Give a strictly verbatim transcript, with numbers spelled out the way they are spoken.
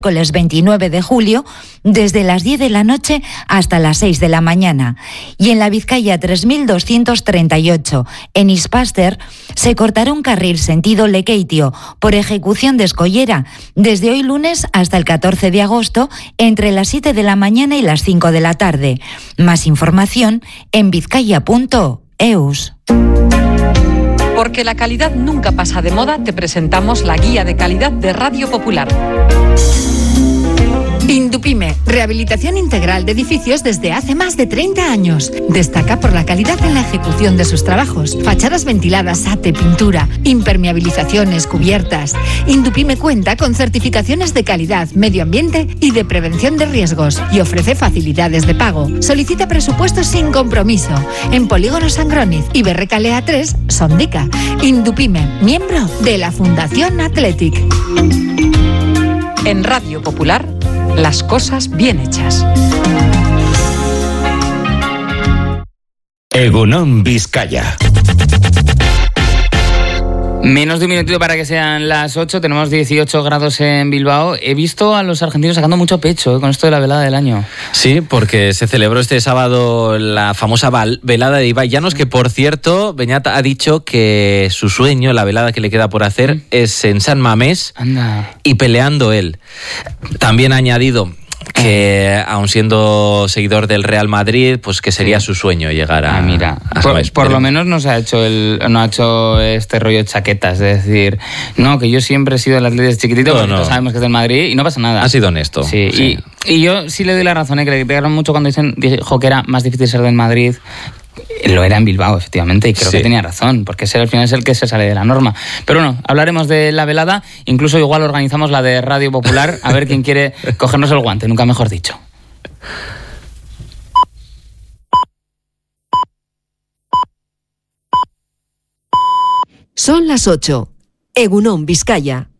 miércoles veintinueve de julio, desde las diez de la noche hasta las seis de la mañana. Y en la Vizcaya tres mil doscientos treinta y ocho, en Ispaster, se cortará un carril sentido Lekeitio por ejecución de escollera desde hoy lunes hasta el catorce de agosto, entre las siete de la mañana y las cinco de la tarde. Más información en vizcaya punto eus. Porque la calidad nunca pasa de moda, te presentamos la guía de calidad de Radio Popular. Indupime, rehabilitación integral de edificios desde hace más de treinta años. Destaca por la calidad en la ejecución de sus trabajos. Fachadas ventiladas, ate, pintura, impermeabilizaciones, cubiertas. Indupime cuenta con certificaciones de calidad, medio ambiente y de prevención de riesgos y ofrece facilidades de pago. Solicita presupuestos sin compromiso en Polígono Sangroniz y Berrecalea tres, Sondica. Indupime, miembro de la Fundación Athletic. En Radio Popular, las cosas bien hechas. Egunon Vizcaya. Menos de un minutito para que sean las ocho, tenemos dieciocho grados en Bilbao. He visto a los argentinos sacando mucho pecho ¿eh? con esto de la velada del año. Sí, porque se celebró este sábado la famosa velada de Ibai Llanos, que por cierto, Beñat ha dicho que su sueño, la velada que le queda por hacer, ¿Mm? es en San Mamés. Anda. Y peleando él. También ha añadido que aun siendo seguidor del Real Madrid, pues que sería sí. su sueño llegar a... Ah, mira, a por, por lo menos no se ha hecho el, no ha hecho este rollo de chaquetas, de decir, no, que yo siempre he sido el Atlético chiquitito, porque no. todos sabemos que es del Madrid y no pasa nada. Ha sido honesto. Sí, sí. Y, y yo sí le doy la razón, ¿eh? que le criticaron mucho cuando dicen, dijo que era más difícil ser del Madrid. Lo era en Bilbao, efectivamente, y creo sí. que tenía razón, porque ese al final es el que se sale de la norma. Pero bueno, hablaremos de la velada, incluso igual organizamos la de Radio Popular, a ver quién quiere cogernos el guante, nunca mejor dicho. Son las ocho. Egunon Vizcaya.